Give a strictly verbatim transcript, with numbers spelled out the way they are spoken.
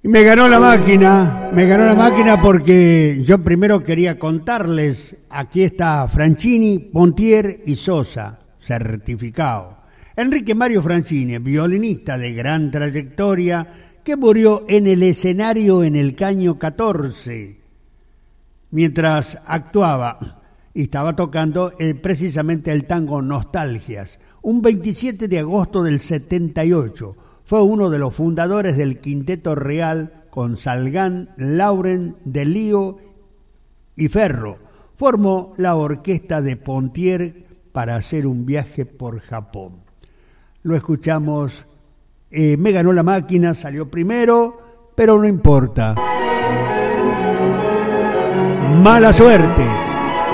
Me ganó la máquina, me ganó la máquina porque yo primero quería contarles, aquí está Franchini, Pontier y Sosa, certificado. Enrique Mario Franchini, violinista de gran trayectoria, que murió en el escenario en el Caño catorce, mientras actuaba y estaba tocando eh, precisamente el tango Nostalgias, un veintisiete de agosto del setenta y ocho. Fue uno de los fundadores del Quinteto Real con Salgán, Lauren, Delío y Ferro. Formó la orquesta de Pontier para hacer un viaje por Japón. Lo escuchamos, eh, me ganó la máquina, salió primero, pero no importa. Mala suerte.